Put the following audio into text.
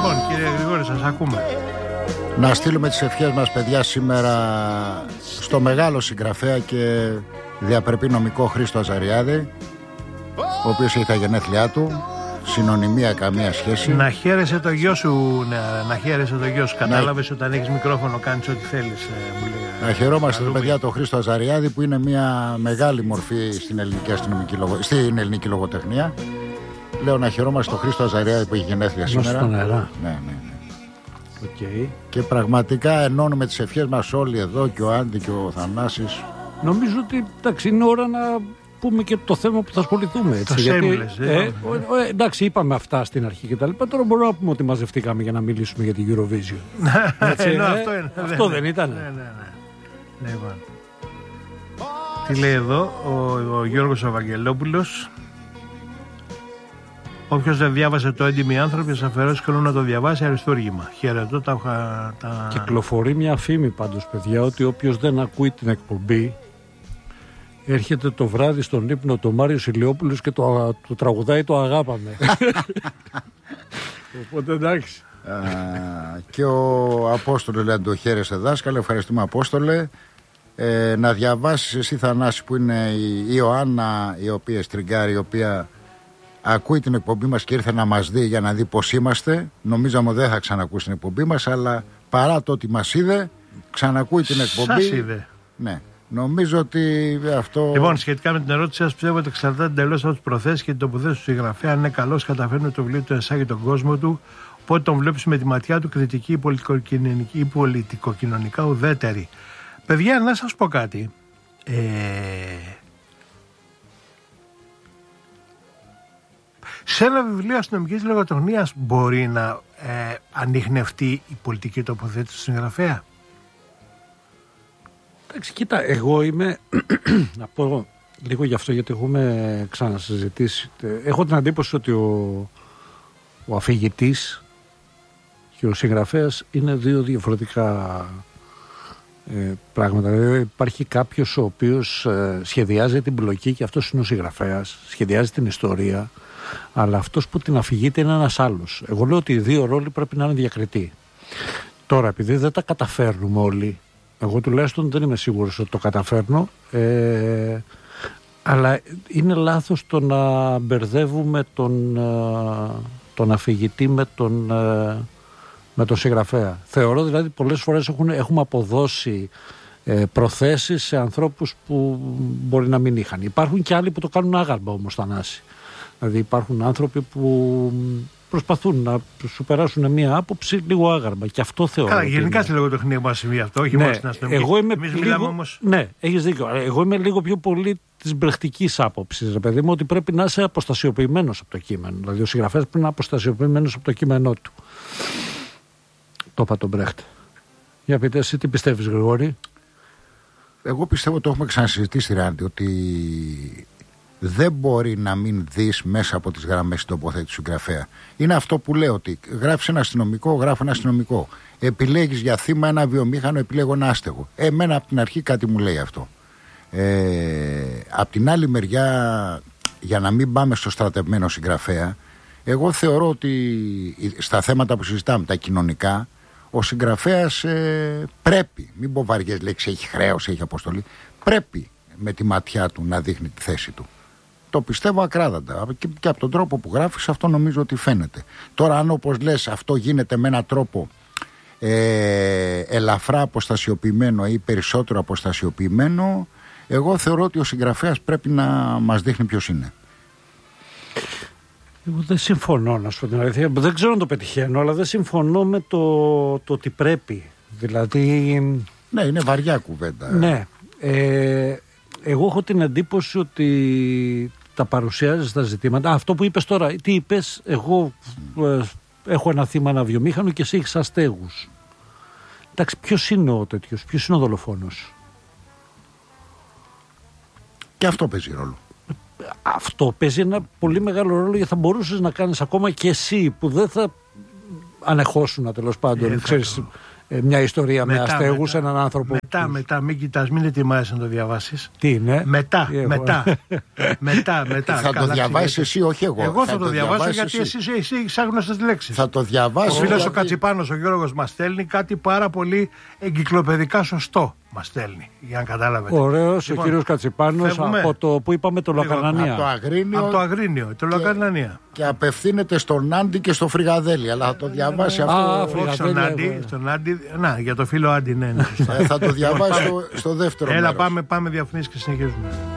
Λοιπόν, κύριε Γρηγόρη, σας ακούμε. Να στείλουμε τις ευχές μας, παιδιά, σήμερα στο μεγάλο συγγραφέα και διαπρεπή νομικό Χρήστο Αζαριάδη, ο οποίος έχει τα γενέθλιά του. Συνωνυμία καμία σχέση. Να χαίρεσαι το γιο σου, να χαίρεσαι το γιο σου. Κατάλαβες, όταν έχεις μικρόφωνο κάνεις ό,τι θέλεις. Να χαιρόμαστε, παιδιά, το Χρήστο Αζαριάδη, που είναι μια μεγάλη μορφή στην ελληνική λογοτεχνία. Λέω να χαιρόμαστε το Χρήστο Αζαριάδη που έχει γενέθλια σήμερα. Στον αέρα. Ναι. Okay. Και πραγματικά ενώνουμε τις ευχές μας όλοι εδώ, και ο Άντι και ο Θανάσης. Νομίζω ότι εντάξει, είναι ώρα να πούμε και το θέμα που θα ασχοληθούμε. Έτσι, εντάξει, είπαμε αυτά στην αρχή και τα λοιπά. Τώρα μπορούμε να πούμε ότι μαζευτήκαμε για να μιλήσουμε για την Eurovision. Έτσι, αυτό δεν ήταν. Ναι. Τι λέει εδώ ο Γιώργος Ευαγγελόπουλος? Όποιος δεν διάβασε το Έντιμοι άνθρωποι, σας αφαιρώσει χρόνο να το διαβάσει. Αριστούργημα. Χαιρετώ τα... Κυκλοφορεί μια φήμη πάντως, παιδιά, ότι όποιος δεν ακούει την εκπομπή έρχεται το βράδυ στον ύπνο το Μάριος Ηλιόπουλος και το τραγουδάει το αγάπαμε. Οπότε εντάξει. Και ο Απόστολος λέει: το χαίρεσαι δάσκαλε. Ευχαριστούμε, Απόστολε. Να διαβάσεις εσύ, Θανάση, που είναι η Ιωάννα, η οποία στριγκάρει, η οποία ακούει την εκπομπή μας και ήρθε να μας δει για να δει πώς είμαστε. Νομίζαμε δεν θα ξανακούσει την εκπομπή μας, αλλά παρά το ότι μας είδε, ξανακούει την εκπομπή. Σας είδε. Ναι. Νομίζω ότι αυτό. Λοιπόν, σχετικά με την ερώτηση σας, πιστεύω ότι εξαρτάται εντελώς από τις προθέσεις και την τοποθέτηση του συγγραφέα. Αν είναι καλός, καταφέρνει το βιβλίο του εισάγει τον κόσμο του. Οπότε τον βλέπεις με τη ματιά του κριτική ή πολιτικοκοινωνικά ουδέτερη. Παιδιά, να σας πω κάτι. Σε ένα βιβλίο αστυνομικής λογοτεχνίας μπορεί να ανιχνευτεί η πολιτική τοποθέτηση του συγγραφέα? Εντάξει, κοίτα, εγώ είμαι να πω λίγο γι' αυτό, γιατί έχουμε ξανασυζητήσει. Έχω την εντύπωση ότι ο αφηγητής και ο συγγραφέας είναι δύο διαφορετικά πράγματα. Δηλαδή υπάρχει κάποιος ο οποίος σχεδιάζει την πλοκή και αυτός είναι ο συγγραφέας, σχεδιάζει την ιστορία, αλλά αυτός που την αφηγείται είναι ένας άλλος. Εγώ λέω ότι οι δύο ρόλοι πρέπει να είναι διακριτοί. Τώρα, επειδή δεν τα καταφέρνουμε όλοι, εγώ τουλάχιστον δεν είμαι σίγουρος ότι το καταφέρνω, αλλά είναι λάθος το να μπερδεύουμε τον αφηγητή με τον συγγραφέα. Θεωρώ δηλαδή πολλές φορές έχουμε αποδώσει προθέσεις σε ανθρώπους που μπορεί να μην είχαν. Υπάρχουν και άλλοι που το κάνουν άγαρμα όμως, Θανάση. Δηλαδή υπάρχουν άνθρωποι που προσπαθούν να σου περάσουν μία άποψη λίγο άγαρμα, και αυτό θεωρώ. Καλά, γενικά στη λογοτεχνία μας συμβεί αυτό, όχι μόνο στην αστυνομική. Εγώ είμαι όμως... Ναι, έχεις δίκιο. Εγώ είμαι λίγο πιο πολύ της μπρεχτικής άποψης, ρε παιδί μου, ότι πρέπει να είσαι αποστασιοποιημένος από το κείμενο. Δηλαδή ο συγγραφέας πρέπει να είναι αποστασιοποιημένος από το κείμενό του. Το είπα τον Μπρέχτ. Για πείτε εσύ τι πιστεύεις, Γρηγόρη? Εγώ πιστεύω, το έχουμε ξανασυζητήσει, Ράντι, ότι δεν μπορεί να μην δεις μέσα από τις γραμμές την τοποθέτηση του συγγραφέα. Είναι αυτό που λέω, ότι γράφεις ένα αστυνομικό, γράφω ένα αστυνομικό. Επιλέγεις για θύμα ένα βιομήχανο, επιλέγω ένα άστεγο. Εμένα από την αρχή κάτι μου λέει αυτό. Απ' την άλλη μεριά, για να μην πάμε στο στρατευμένο συγγραφέα, εγώ θεωρώ ότι στα θέματα που συζητάμε, τα κοινωνικά, ο συγγραφέας πρέπει, μην πω βαριές λέξεις, έχει χρέος, έχει αποστολή, πρέπει με τη ματιά του να δείχνει τη θέση του. Το πιστεύω ακράδαντα, και από τον τρόπο που γράφεις αυτό νομίζω ότι φαίνεται. Τώρα, αν όπως λες αυτό γίνεται με έναν τρόπο ελαφρά αποστασιοποιημένο ή περισσότερο αποστασιοποιημένο, εγώ θεωρώ ότι ο συγγραφέας πρέπει να μας δείχνει ποιος είναι. Εγώ δεν συμφωνώ, να σου πω την αλήθεια. Δεν ξέρω αν το πετυχαίνω, αλλά δεν συμφωνώ με το ότι πρέπει. Δηλαδή... Ναι, είναι βαριά κουβέντα. Ναι. Εγώ έχω την εντύπωση ότι τα παρουσιάζεις τα ζητήματα. Αυτό που είπες τώρα, τι είπες? Εγώ έχω ένα θύμα, ένα βιομήχανο, και εσύ έχεις αστέγους. Εντάξει, ποιος είναι ο τέτοιος, ποιος είναι ο δολοφόνος? Και αυτό παίζει ρόλο. Αυτό παίζει ένα πολύ μεγάλο ρόλο, γιατί θα μπορούσες να κάνεις ακόμα και εσύ, που δεν θα ανεχόσουν τέλος πάντων, ξέρεις, μια ιστορία με αστέγους, έναν άνθρωπο. Μετά, μην κοιτάς, μην ετοιμάζεσαι να το διαβάσεις. Τι είναι? Μετά. Θα το διαβάσεις εσύ, όχι εγώ. Εγώ θα το διαβάσω γιατί εσύ έχεις άγνωστες λέξεις. Θα το διαβάσω. Ο φίλος ο Κατσιπάνος, ο Γιώργος, μας στέλνει κάτι πάρα πολύ εγκυκλοπαιδικά σωστό. Μας στέλνει, για να καταλάβετε. Ωραίος, λοιπόν, ο κύριος Κατσιπάνος, από το που είπαμε το Λακανανία. Από το Αγρίνιο, το Λακανανία. Και απευθύνεται στον Άντι και στο Φρυγαδέλη, αλλά θα το διαβάσει αυτό. Στον Άντι, για το φίλο Άντι, ναι. Θα το διαβάσει στο δεύτερο μέρος. Έλα, πάμε διαφημίσεις και συνεχίζουμε.